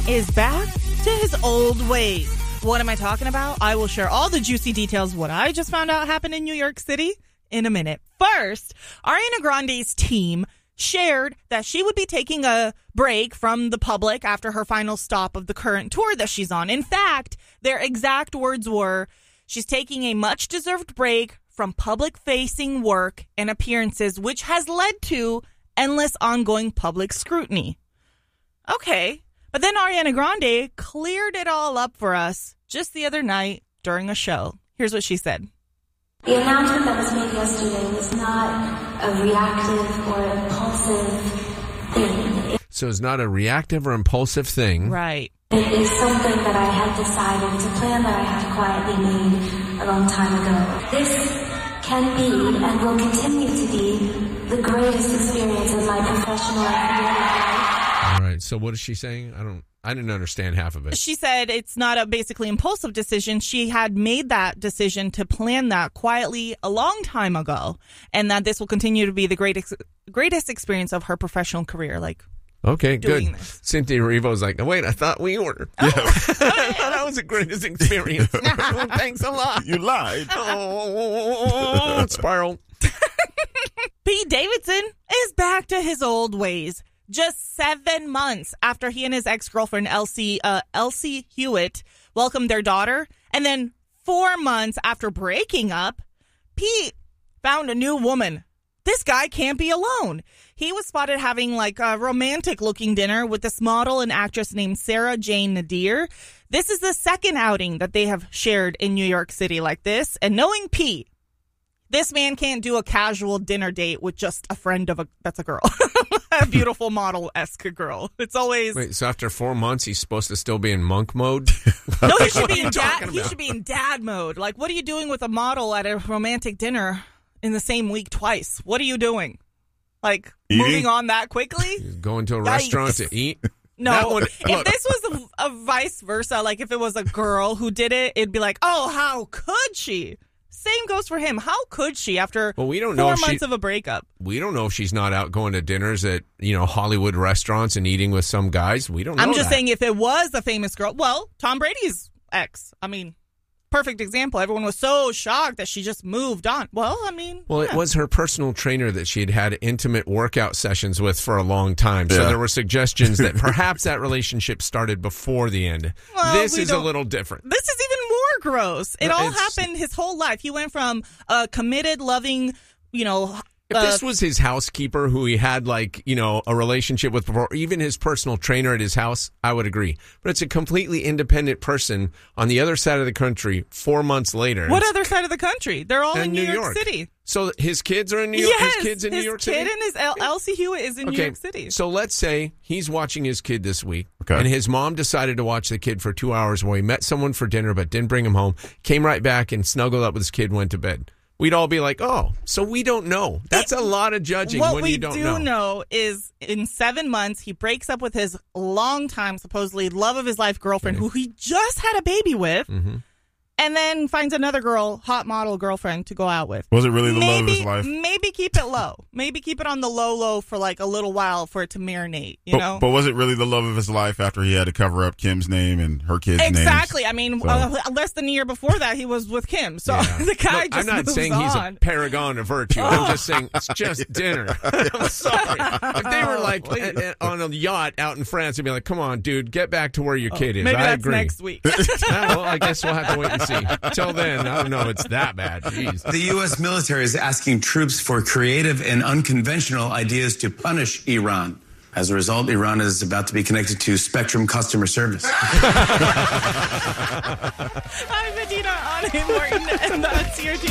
is back to his old ways. What am I talking about? I will share all the juicy details of what I just found out happened in New York City in a minute. First, Ariana Grande's team shared that she would be taking a break from the public after her final stop of the current tour that she's on. In fact, their exact words were, she's taking a much-deserved break from public-facing work and appearances, which has led to endless ongoing public scrutiny. Okay, but then Ariana Grande cleared it all up for us just the other night during a show. Here's what she said. The announcement that was made yesterday was not a reactive or impulsive thing. So it's not a reactive or impulsive thing. Right. It is something that I had decided. It's a plan that I had quietly made a long time ago. This can be and will continue to be the greatest experience of my professional and creative life. All right. So what is she saying? I didn't understand half of it. She said it's not a basically impulsive decision. She had made that decision to plan that quietly a long time ago, and that this will continue to be the greatest experience of her professional career. Like, okay, good. This. Cynthia Erivo's like, wait, I thought we were. Oh. Yeah. I thought that was the greatest experience. Thanks a lot. You lied. Oh, spiral. Pete Davidson is back to his old ways. Just 7 months after he and his ex-girlfriend, Elsie Hewitt, welcomed their daughter, and then 4 months after breaking up, Pete found a new woman. This guy can't be alone. He was spotted having like a romantic-looking dinner with this model and actress named Sarah Jane Nadir. This is the second outing that they have shared in New York City like this, and knowing Pete, this man can't do a casual dinner date with just a friend that's a girl. A beautiful model-esque girl. It's always... Wait, so after 4 months, he's supposed to still be in monk mode? No, he should be in dad. He should be in dad mode. Like, what are you doing with a model at a romantic dinner in the same week twice? What are you like eating? Moving on that quickly? He's going to a restaurant to eat? No, if this was a vice versa, like if it was a girl who did it, it'd be like, oh, how could she? Same goes for him. How could she after we don't know 4 months of a breakup? We don't know if she's not out going to dinners at, Hollywood restaurants and eating with some guys. We don't know. I'm just saying if it was a famous girl, well, Tom Brady's ex. I mean, perfect example. Everyone was so shocked that she just moved on. Well, I mean. Well, yeah. It was her personal trainer that she had intimate workout sessions with for a long time. So there were suggestions that perhaps that relationship started before the end. Well, this is a little different. This is even more gross. It all happened his whole life. He went from a committed, loving, If this was his housekeeper who he had a relationship with before, even his personal trainer at his house, I would agree. But it's a completely independent person on the other side of the country 4 months later. What other side of the country? They're all in New York City. So his kids are in New York? Yes, his kids in New York City? His kid and Elsie Hewitt is in New York City. So let's say he's watching his kid this week, and his mom decided to watch the kid for 2 hours while he met someone for dinner but didn't bring him home, came right back and snuggled up with his kid, went to bed. We'd all be like, oh, so we don't know. That's a lot of judging when you don't know. What we do know is in 7 months, he breaks up with his longtime, supposedly love of his life girlfriend, who he just had a baby with, and then finds another girl, hot model girlfriend, to go out with. Was it really the love of his life? Maybe keep it low. Maybe keep it on the low for like a little while for it to marinate, you know? But was it really the love of his life after he had to cover up Kim's name and her kids' names? Exactly. I mean, less than a year before that, he was with Kim. So the guy just I'm not saying he's a paragon of virtue. I'm just saying it's just dinner. I'm sorry. If they were like on a yacht out in France, they'd be like, come on, dude, get back to where your kid is. Maybe I that's agree. next week. Well, I guess we'll have to wait and see. Till then, I don't know. It's that bad. Jeez. The U.S. military is asking troops for creative and unconventional ideas to punish Iran. As a result, Iran is about to be connected to Spectrum customer service. I'm Medina Morton, and that's your